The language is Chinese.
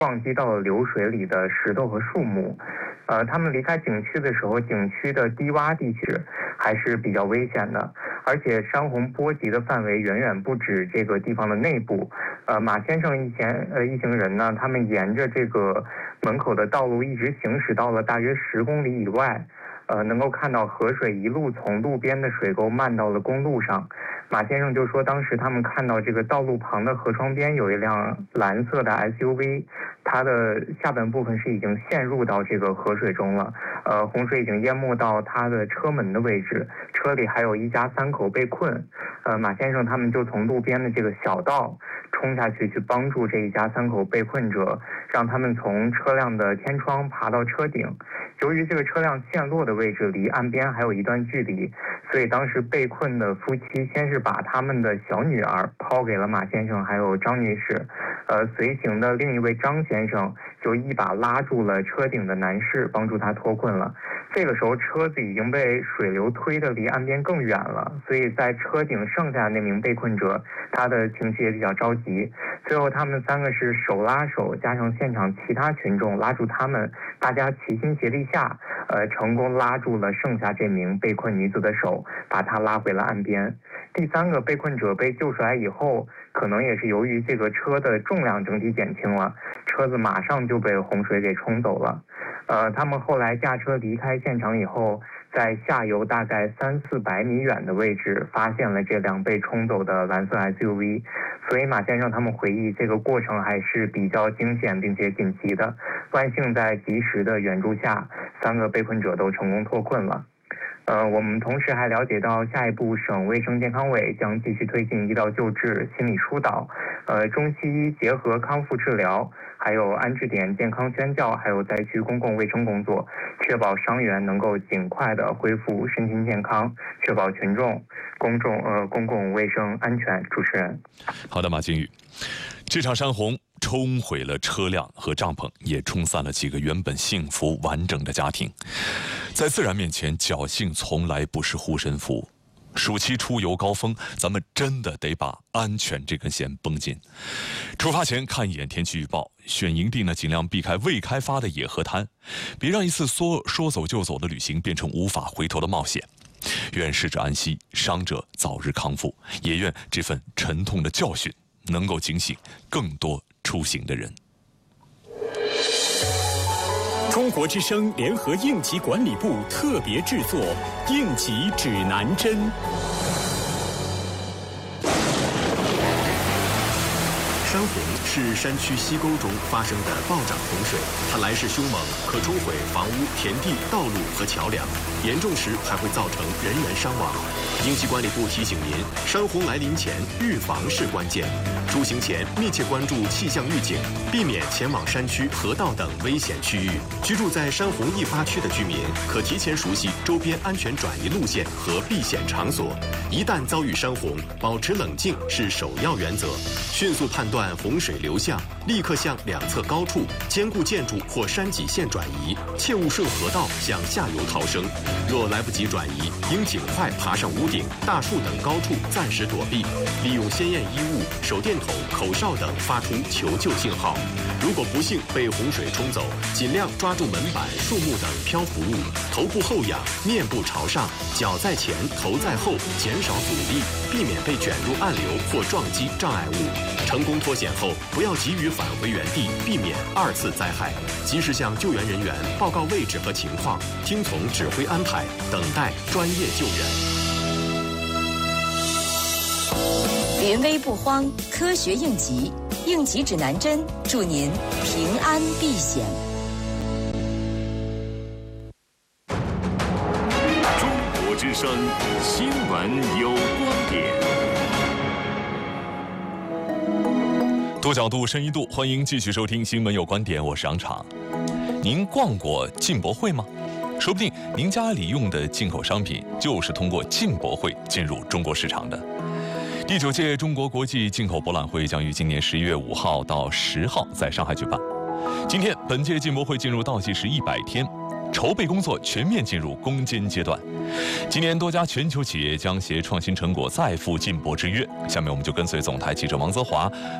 撞击到了流水里的石头和树木。他们离开景区的时候，景区的低洼地区还是比较危险的，而且山洪波及的范围远远不止这个地方的内部。马先生一行人呢，他们沿着这个门口的道路一直行驶到了大约10公里以外，能够看到河水一路从路边的水沟漫到了公路上。马先生就说，当时他们看到这个道路旁的河窗边有一辆蓝色的 SUV， 它的下半部分是已经陷入到这个河水中了，洪水已经淹没到它的车门的位置，车里还有一家3口被困。马先生他们就从路边的这个小道冲下去帮助这一家3口被困者，让他们从车辆的天窗爬到车顶。由于这个车辆陷落的位置离岸边还有一段距离，所以当时被困的夫妻先是把他们的小女儿抛给了马先生还有张女士，随行的另一位张先生就一把拉住了车顶的男士，帮助他脱困了。这个时候车子已经被水流推得离岸边更远了，所以在车顶剩下的那名被困者，他的情绪也比较着急。最后他们3个是手拉手，加上现场其他群众拉住他们，大家齐心协力下，成功拉住了剩下这名被困女子的手，把她拉回了岸边。第3个被困者被救出来以后，可能也是由于这个车的重量整体减轻了，车子马上就被洪水给冲走了。他们后来驾车离开现场以后，在下游大概300-400米远的位置发现了这辆被冲走的蓝色 SUV， 所以马先生他们回忆这个过程还是比较惊险并且紧急的。万幸在及时的援助下，3个被困者都成功脱困了。我们同时还了解到，下一步省卫生健康委将继续推进医疗救治、心理疏导、中西医结合康复治疗，还有安置点健康宣教，还有灾区公共卫生工作，确保伤员能够尽快的恢复身心健康，确保群众、公共卫生安全。主持人， 好的，马金宇，这场山洪冲毁了车辆和帐篷，也冲散了几个原本幸福完整的家庭。在自然面前，侥幸从来不是护身符。暑期出游高峰，咱们真的得把安全这根弦绷紧。出发前看一眼天气预报，选营地呢尽量避开未开发的野河滩，别让一次说走就走的旅行变成无法回头的冒险。愿逝者安息，伤者早日康复，也愿这份沉痛的教训能够警醒更多出行的人。 中国之声联合应急管理部特别制作《应急指南针》。山洪是山区溪沟中发生的暴涨洪水，它来势凶猛，可冲毁房屋、田地、道路和桥梁，严重时还会造成人员伤亡。应急管理部提醒您，山洪来临前预防是关键。出行前密切关注气象预警，避免前往山区、河道等危险区域。居住在山洪易发区的居民可提前熟悉周边安全转移路线和避险场所。一旦遭遇山洪，保持冷静是首要原则。迅速判断洪水流向，立刻向两侧高处、坚固建筑或山脊线转移，切勿顺河道向下游逃生。若来不及转移，应尽快爬上屋顶、大树等高处暂时躲避，利用鲜艳衣物、手电筒、口哨等发出求救信号。如果不幸被洪水冲走，尽量抓住门板、树木等漂浮物，头部后仰，面部朝上，脚在前，头在后，减少阻力，避免被卷入暗流或撞击障碍物。成功脱险后，不要急于返回原地，避免2次灾害。及时向救援人员报告位置和情况，听从指挥安排，等待专业救援。 临危不慌，科学应急，应急指南针，祝您平安避险。 中国之声新闻有观点。 多角度、深一度，欢迎继续收听《新闻有观点》，我是杨昶。您逛过进博会吗？说不定您家里用的进口商品就是通过进博会进入中国市场的。第9届中国国际进口博览会将于今年11月5号到10号在上海举办。今天，本届进博会进入倒计时100天，筹备工作全面进入攻坚阶段。今年多家全球企业将携创新成果再赴进博之约。下面我们就跟随总台记者王泽华